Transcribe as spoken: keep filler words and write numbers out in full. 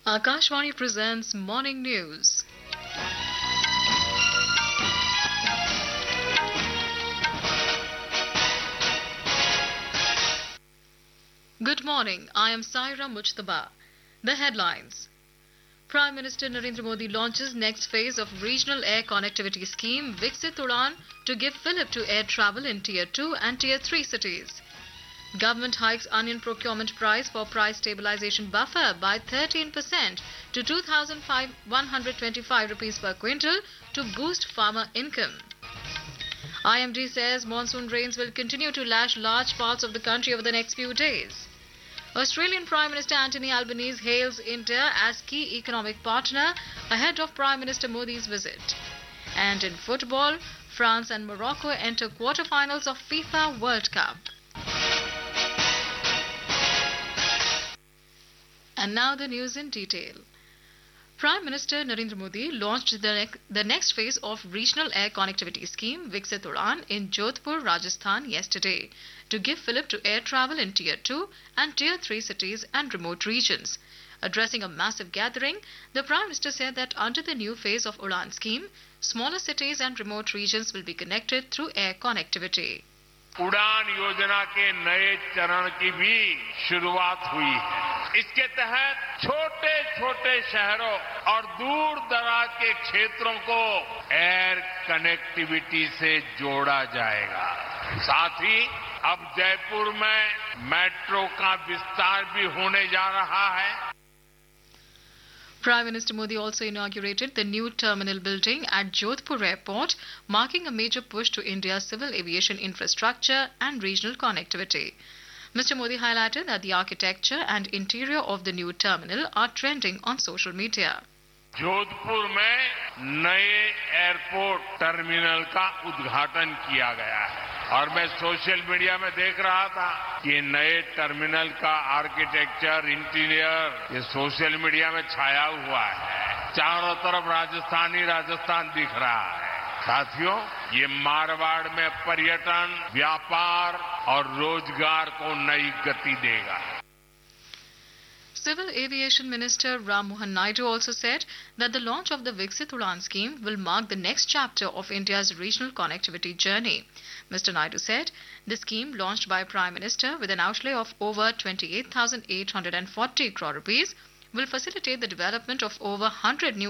Akashvani presents Morning News. Good morning, I am Saira Mujtaba. The headlines. Prime Minister Narendra Modi launches next phase of regional air connectivity scheme Viksit Udan to give fillip to air travel in Tier two and Tier three cities. Government hikes onion procurement price for price stabilization buffer by thirteen percent to two thousand one hundred twenty-five rupees per quintal to boost farmer income. I M D says monsoon rains will continue to lash large parts of the country over the next few days. Australian Prime Minister Anthony Albanese hails India as key economic partner ahead of Prime Minister Modi's visit. And in football, France and Morocco enter quarter-finals of FIFA World Cup. And now the news in detail. Prime Minister Narendra Modi launched the, ne- the next phase of regional air connectivity scheme Viksit Udan in Jodhpur, Rajasthan yesterday to give fillip to air travel in Tier two and Tier three cities and remote regions. Addressing a massive gathering, the Prime Minister said that under the new phase of Udan scheme, smaller cities and remote regions will be connected through air connectivity. उड़ान योजना के नए चरण की भी शुरुआत हुई है। इसके तहत छोटे छोटे शहरों और दूर दराज के क्षेत्रों को एयर कनेक्टिविटी से जोड़ा जाएगा। साथ ही अब जयपुर में मेट्रो का विस्तार भी होने जा रहा है। Prime Minister Modi also inaugurated the new terminal building at Jodhpur Airport, marking a major push to India's civil aviation infrastructure and regional connectivity. Mister Modi highlighted that the architecture and interior of the new terminal are trending on social media. Jodhpur में नए airport terminal का उद्घाटन किया गया है और मैं social media में देख रहा था कि नए टर्मिनल का आर्किटेक्चर इंटीरियर ये सोशल मीडिया में छाया हुआ है। चारों तरफ राजस्थान ही राजस्थान दिख रहा है। साथियों, ये मारवाड़ में पर्यटन, व्यापार और रोजगार को नई गति देगा। Civil Aviation Minister Ram Mohan Naidu also said that the launch of the Viksit Udan scheme will mark the next chapter of India's regional connectivity journey. Mister Naidu said the scheme, launched by Prime Minister with an outlay of over twenty-eight thousand eight hundred forty crore rupees, will facilitate the development of over one hundred new